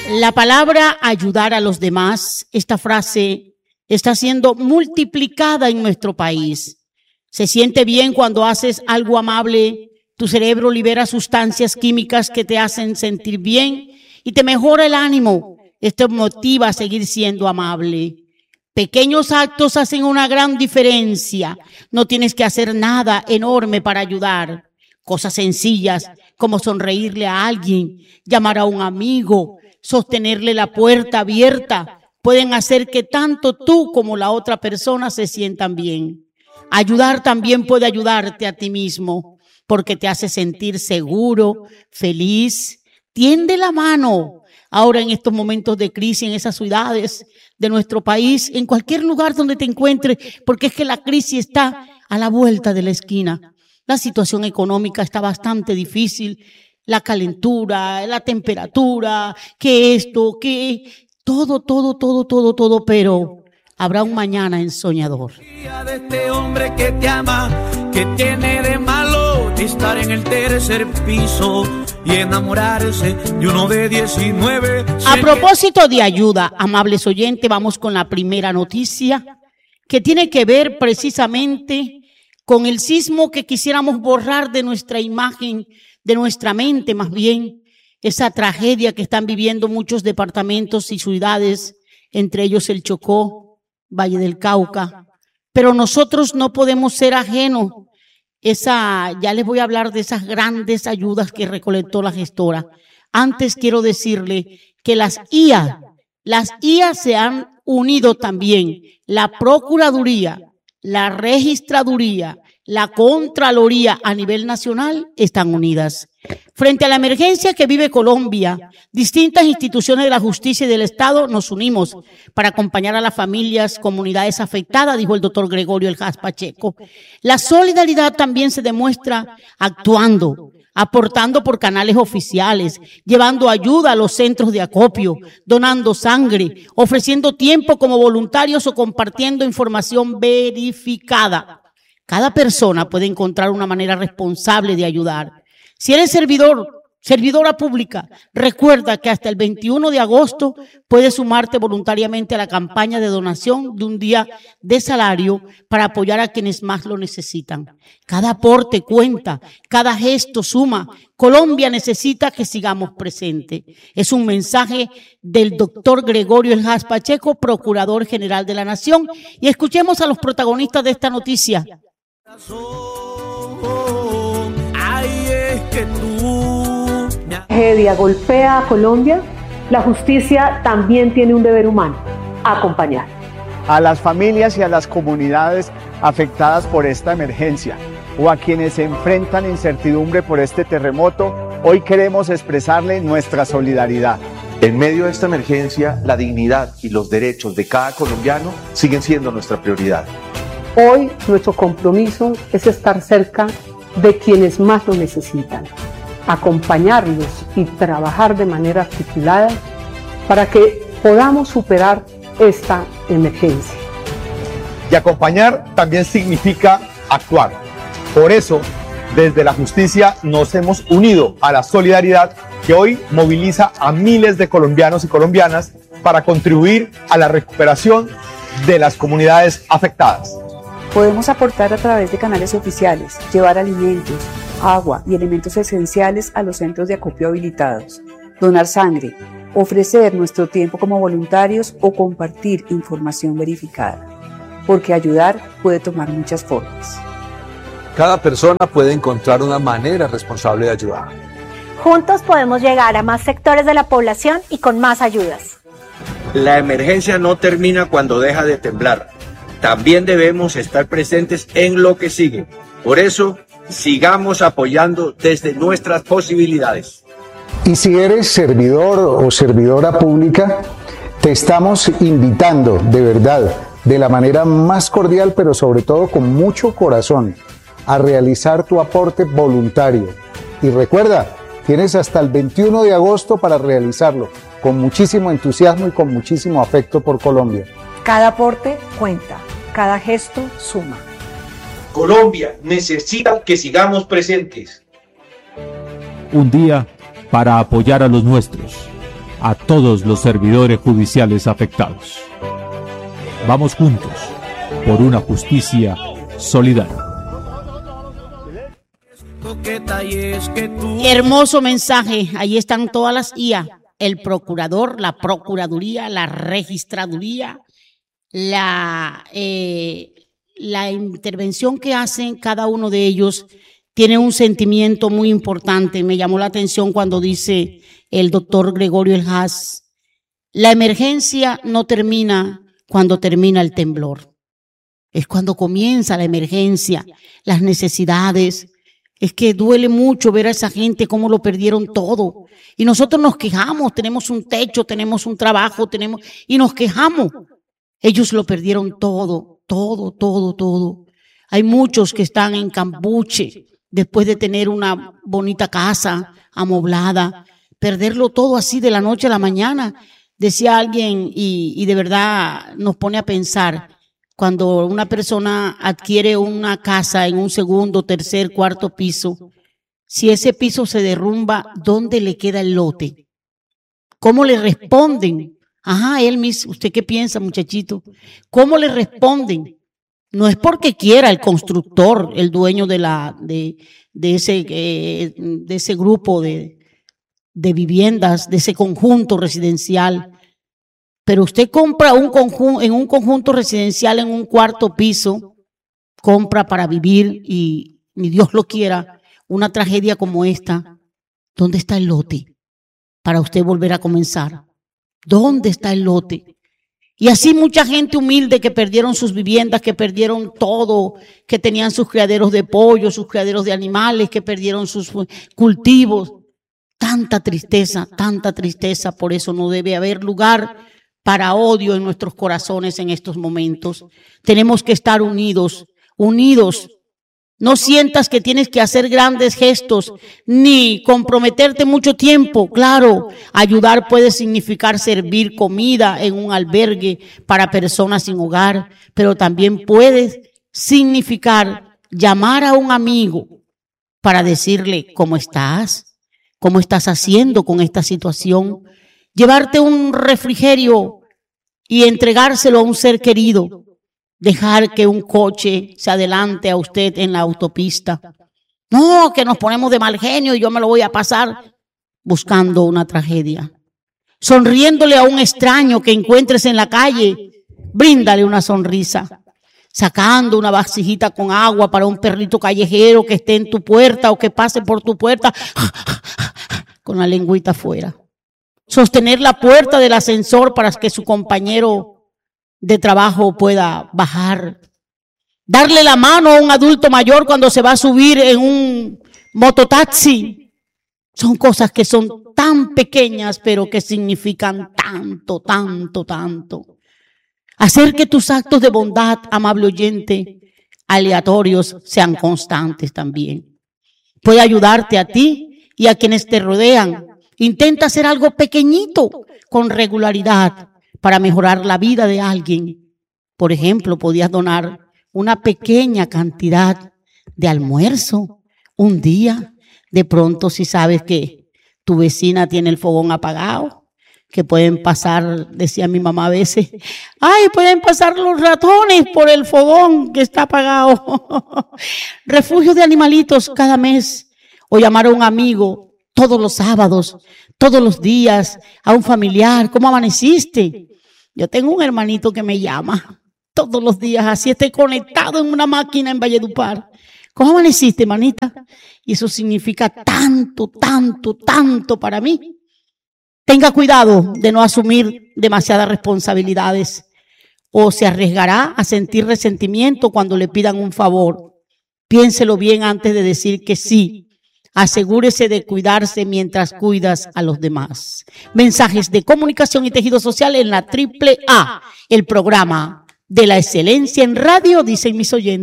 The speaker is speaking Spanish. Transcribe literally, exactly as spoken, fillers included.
La palabra ayudar a los demás, esta frase está siendo multiplicada en nuestro país. Se siente bien cuando haces algo amable, tu cerebro libera sustancias químicas que te hacen sentir bien y te mejora el ánimo. Esto motiva a seguir siendo amable. Pequeños actos hacen una gran diferencia. No tienes que hacer nada enorme para ayudar. Cosas sencillas como sonreírle a alguien, llamar a un amigo, sostenerle la puerta abierta, pueden hacer que tanto tú como la otra persona se sientan bien. Ayudar también puede ayudarte a ti mismo, porque te hace sentir seguro, feliz. Tiende la mano. Ahora en estos momentos de crisis en esas ciudades de nuestro país, en cualquier lugar donde te encuentres, porque es que la crisis está a la vuelta de la esquina. La situación económica está bastante difícil, la calentura, la temperatura, que esto, que todo, todo, todo, todo, todo, pero habrá un mañana ensoñador. De este hombre que te ama, que tiene de malo estar en el tercer piso y enamorarse de uno de diecinueve. A propósito de ayuda, amables oyentes, vamos con la primera noticia que tiene que ver precisamente con el sismo que quisiéramos borrar de nuestra imagen, de nuestra mente más bien, esa tragedia que están viviendo muchos departamentos y ciudades, entre ellos el Chocó, Valle del Cauca. Pero nosotros no podemos ser ajenos. Esa, ya les voy a hablar de esas grandes ayudas que recolectó la gestora. Antes quiero decirle que las I A, las I A se han unido también. La Procuraduría, la Registraduría, la Contraloría a nivel nacional están unidas. Frente a la emergencia que vive Colombia, distintas instituciones de la justicia y del Estado nos unimos para acompañar a las familias, comunidades afectadas, dijo el doctor Gregorio El Has Pacheco. La solidaridad también se demuestra actuando, aportando por canales oficiales, llevando ayuda a los centros de acopio, donando sangre, ofreciendo tiempo como voluntarios o compartiendo información verificada. Cada persona puede encontrar una manera responsable de ayudar. Si eres servidor, servidora pública, recuerda que hasta el veintiuno de agosto puedes sumarte voluntariamente a la campaña de donación de un día de salario para apoyar a quienes más lo necesitan. Cada aporte cuenta, cada gesto suma. Colombia necesita que sigamos presentes. Es un mensaje del doctor Gregorio El Has Pacheco, Procurador General de la Nación. Y escuchemos a los protagonistas de esta noticia. Tragedia golpea a Colombia, la justicia también tiene un deber humano: acompañar a las familias y a las comunidades afectadas por esta emergencia o a quienes se enfrentan incertidumbre por este terremoto. Hoy queremos expresarle nuestra solidaridad. En medio de esta emergencia, la dignidad y los derechos de cada colombiano siguen siendo nuestra prioridad. Hoy nuestro compromiso es estar cerca de quienes más lo necesitan, acompañarlos y trabajar de manera articulada para que podamos superar esta emergencia. Y acompañar también significa actuar. Por eso, desde la justicia nos hemos unido a la solidaridad que hoy moviliza a miles de colombianos y colombianas para contribuir a la recuperación de las comunidades afectadas. Podemos aportar a través de canales oficiales, llevar alimentos, agua y elementos esenciales a los centros de acopio habilitados, donar sangre, ofrecer nuestro tiempo como voluntarios o compartir información verificada, porque ayudar puede tomar muchas formas. Cada persona puede encontrar una manera responsable de ayudar. Juntos podemos llegar a más sectores de la población y con más ayudas. La emergencia no termina cuando deja de temblar. También debemos estar presentes en lo que sigue. Por eso, sigamos apoyando desde nuestras posibilidades. Y si eres servidor o servidora pública, te estamos invitando de verdad, de la manera más cordial, pero sobre todo con mucho corazón, a realizar tu aporte voluntario. Y recuerda, tienes hasta el veintiuno de agosto para realizarlo, con muchísimo entusiasmo y con muchísimo afecto por Colombia. Cada aporte cuenta, cada gesto suma. Colombia necesita que sigamos presentes. Un día para apoyar a los nuestros. a todos los servidores judiciales afectados. Vamos juntos por una justicia solidaria. Hermoso mensaje. Ahí están todas las I A. El procurador, la procuraduría, la registraduría, la, eh, la intervención que hacen cada uno de ellos tiene un sentimiento muy importante. Me llamó la atención cuando dice el doctor Gregorio Elhaz, la emergencia no termina cuando termina el temblor. Es cuando comienza la emergencia, las necesidades. Es que duele mucho ver a esa gente cómo lo perdieron todo. Y nosotros nos quejamos, tenemos un techo, tenemos un trabajo, tenemos y nos quejamos. Ellos lo perdieron todo, todo, todo, todo. Hay muchos que están en Cambuche después de tener una bonita casa amoblada, perderlo todo así de la noche a la mañana. Decía alguien, y, y de verdad nos pone a pensar, cuando una persona adquiere una casa en un segundo, tercer, cuarto piso, si ese piso se derrumba, ¿dónde le queda el lote? ¿Cómo le responden? Ajá, él mismo, ¿usted qué piensa, muchachito? ¿Cómo le responden? No es porque quiera el constructor, el dueño de la de, de ese eh, de ese grupo de, de viviendas, de ese conjunto residencial. Pero usted compra un conjunto, en un conjunto residencial en un cuarto piso, compra para vivir y ni Dios lo quiera, una tragedia como esta. ¿Dónde está el lote para usted volver a comenzar? ¿Dónde está el lote? Y así mucha gente humilde que perdieron sus viviendas, que perdieron todo, que tenían sus criaderos de pollo, sus criaderos de animales, que perdieron sus cultivos. Tanta tristeza, tanta tristeza. Por eso no debe haber lugar para odio en nuestros corazones en estos momentos. Tenemos que estar unidos, unidos. No sientas que tienes que hacer grandes gestos, ni comprometerte mucho tiempo. Claro, ayudar puede significar servir comida en un albergue para personas sin hogar, pero también puede significar llamar a un amigo para decirle cómo estás, cómo estás haciendo con esta situación. Llevarte un refrigerio y entregárselo a un ser querido. Dejar que un coche se adelante a usted en la autopista. No, que nos ponemos de mal genio y yo me lo voy a pasar buscando una tragedia. Sonriéndole a un extraño que encuentres en la calle, bríndale una sonrisa. Sacando una vasijita con agua para un perrito callejero que esté en tu puerta o que pase por tu puerta con la lengüita afuera. Sostener la puerta del ascensor para que su compañero de trabajo pueda bajar. Darle la mano a un adulto mayor cuando se va a subir en un mototaxi. Son cosas que son tan pequeñas, pero que significan tanto, tanto, tanto. Hacer que tus actos de bondad, amable oyente, aleatorios, sean constantes también. Puede ayudarte a ti y a quienes te rodean. Intenta hacer algo pequeñito con regularidad para mejorar la vida de alguien. Por ejemplo, podías donar una pequeña cantidad de almuerzo un día. De pronto, si sabes que tu vecina tiene el fogón apagado, que pueden pasar, decía mi mamá a veces, ay, pueden pasar los ratones por el fogón que está apagado. Refugio de animalitos cada mes, o llamar a un amigo todos los sábados, todos los días, a un familiar. ¿Cómo amaneciste? Yo tengo un hermanito que me llama todos los días, así esté conectado en una máquina en Valledupar. ¿Cómo amaneciste, hermanita? Y eso significa tanto, tanto, tanto para mí. Tenga cuidado de no asumir demasiadas responsabilidades o se arriesgará a sentir resentimiento cuando le pidan un favor. Piénselo bien antes de decir que sí. Asegúrese de cuidarse mientras cuidas a los demás. Mensajes de comunicación y tejido social en la triple A, el programa de la excelencia en radio, dicen mis oyentes.